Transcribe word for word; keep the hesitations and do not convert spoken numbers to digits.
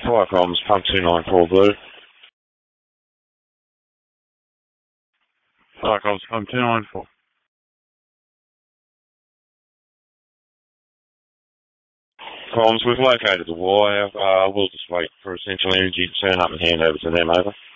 Fire comms, pump two nine four blue. Fire comms, pump two nine four. Comms, we've located the wire. Uh, we'll just wait for Essential Energy to turn up and hand over to them, over.